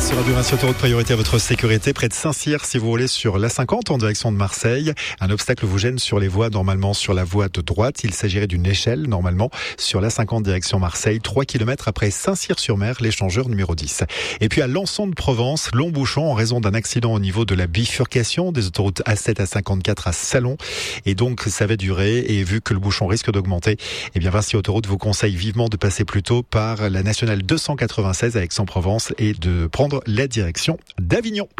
Sur Radio Vinci Autoroute, priorité à votre sécurité. Près de Saint-Cyr, si vous roulez sur l'A50 en direction de Marseille, un obstacle vous gêne sur les voies, normalement sur la voie de droite. Il s'agirait d'une échelle, normalement, sur l'A50 direction Marseille, 3 km après Saint-Cyr-sur-Mer, l'échangeur numéro 10. Et puis à Lançon de Provence, long bouchon en raison d'un accident au niveau de la bifurcation des autoroutes A7 à 54 à Salon. Et donc, ça va durer. Et vu que le bouchon risque d'augmenter, eh bien, Vinci Autoroute vous conseille vivement de passer plutôt par la nationale 296 à Aix-en-Provence et de prendre la direction d'Avignon.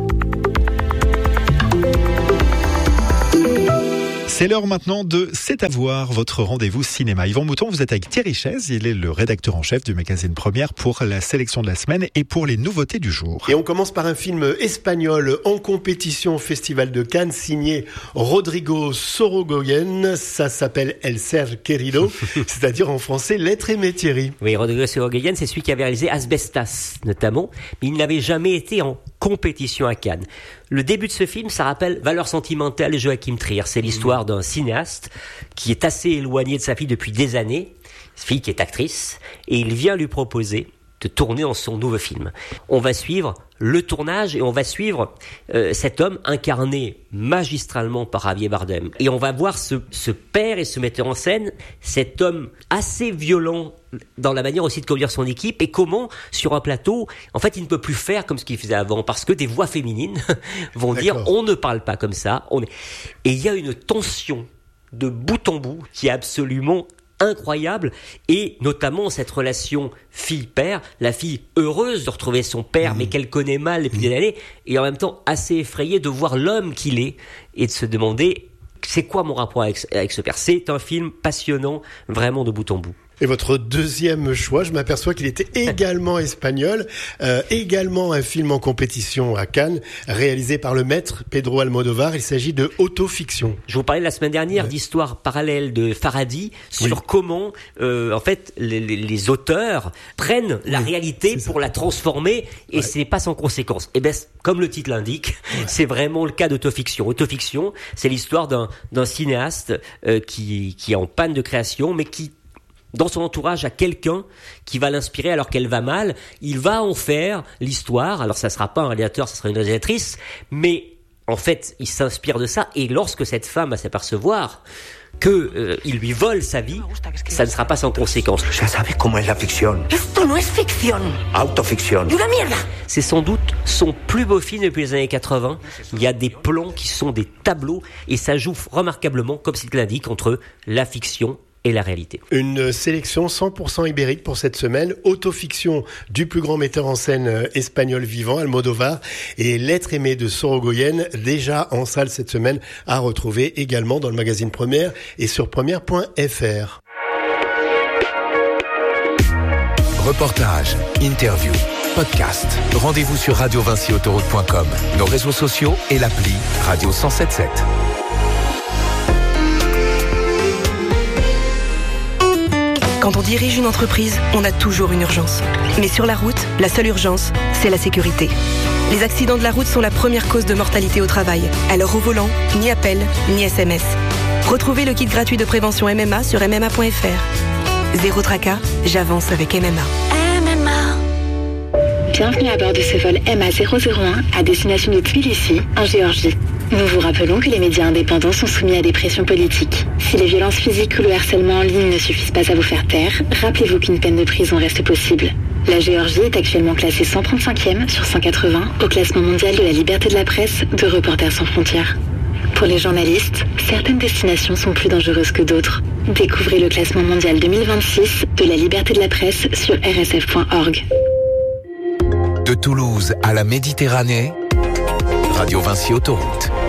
C'est l'heure maintenant de C'est à voir, votre rendez-vous cinéma. Yvan Mouton, vous êtes avec Thierry Chaise, il est le rédacteur en chef du magazine Première pour la sélection de la semaine et pour les nouveautés du jour. Et on commence par un film espagnol en compétition au Festival de Cannes, signé Rodrigo Sorogoyen. Ça s'appelle El Ser Querido, c'est-à-dire en français L'être aimé, Thierry. Oui, Rodrigo Sorogoyen, c'est celui qui avait réalisé Asbestas, notamment, mais il n'avait jamais été en compétition à Cannes. Le début de ce film, ça rappelle Valeurs sentimentales de Joachim Trier. C'est l'histoire d'un cinéaste qui est assez éloigné de sa fille depuis des années, fille qui est actrice, et il vient lui proposer de tourner dans son nouveau film. On va suivre le tournage et on va suivre cet homme incarné magistralement par Javier Bardem. Et on va voir ce père et ce metteur en scène, cet homme assez violent dans la manière aussi de conduire son équipe et comment, sur un plateau, en fait, il ne peut plus faire comme ce qu'il faisait avant parce que des voix féminines vont dire on ne parle pas comme ça. Et il y a une tension de bout en bout qui est absolument incroyable, et notamment cette relation fille-père, la fille heureuse de retrouver son père mais qu'elle connaît mal depuis des années, et en même temps assez effrayée de voir l'homme qu'il est et de se demander c'est quoi mon rapport avec ce père. C'est un film passionnant, vraiment de bout en bout. Et votre deuxième choix, je m'aperçois qu'il était également espagnol, également un film en compétition à Cannes, réalisé par le maître Pedro Almodóvar. Il s'agit de Autofiction. Je vous parlais la semaine dernière d'histoire parallèle de Farhadi sur comment, en fait, les auteurs prennent la réalité pour la transformer, et c'est pas sans conséquence. Et ben, comme le titre l'indique, c'est vraiment le cas d'Autofiction. Autofiction, c'est l'histoire d'un cinéaste qui est en panne de création, mais qui dans son entourage, à quelqu'un qui va l'inspirer alors qu'elle va mal. Il va en faire l'histoire. Alors, ça sera pas un réalisateur, ça sera une réalisatrice. Mais, en fait, il s'inspire de ça. Et lorsque cette femme va s'apercevoir il lui vole sa vie, ça ne sera pas sans conséquence. Ya sabes cómo es la ficción. Esto no es ficción. Autoficción. ¡Una mierda! C'est sans doute son plus beau film depuis les années 80. Il y a des plans qui sont des tableaux. Et ça joue remarquablement, comme c'est l'indique, entre la fiction et la réalité. Une sélection 100% ibérique pour cette semaine. Autofiction du plus grand metteur en scène espagnol vivant, Almodóvar, et L'être aimé de Sorogoyen, déjà en salle cette semaine, à retrouver également dans le magazine Première et sur première.fr. Reportages, interviews, podcasts. Rendez-vous sur radiovinciautoroute.com, nos réseaux sociaux et l'appli Radio 107.7. Quand on dirige une entreprise, on a toujours une urgence. Mais sur la route, la seule urgence, c'est la sécurité. Les accidents de la route sont la première cause de mortalité au travail. Alors au volant, ni appel, ni SMS. Retrouvez le kit gratuit de prévention MMA sur MMA.fr. Zéro tracas, j'avance avec MMA. MMA. Bienvenue à bord de ce vol MA001 à destination de Tbilissi, en Géorgie. Nous vous rappelons que les médias indépendants sont soumis à des pressions politiques. Si les violences physiques ou le harcèlement en ligne ne suffisent pas à vous faire taire, rappelez-vous qu'une peine de prison reste possible. La Géorgie est actuellement classée 135e sur 180 au classement mondial de la liberté de la presse de Reporters sans frontières. Pour les journalistes, certaines destinations sont plus dangereuses que d'autres. Découvrez le classement mondial 2026 de la liberté de la presse sur rsf.org. De Toulouse à la Méditerranée, Radio Vinci Autoroute.